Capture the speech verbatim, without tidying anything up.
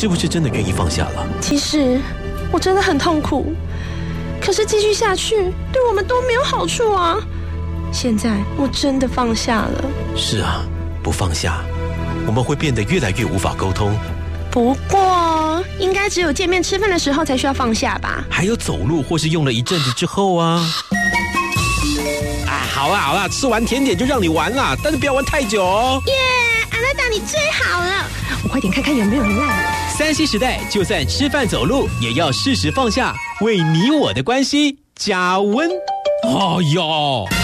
是不是真的愿意放下了？ 其实我真的很痛苦，可是继续下去对我们都没有好处啊。现在我真的放下了。 是啊，不放下，我们会变得越来越无法沟通。 不过应该只有见面吃饭的时候才需要放下吧？ 还有走路或是用了一阵子之后啊。啊，好啦好啦，吃完甜点就让你玩啦，但是不要玩太久哦。 耶，阿娜达你最好了，我快点看看有没有人来。 三 C 时代，就算吃饭走路也要适时放下，为你我的关系加温。哦哟。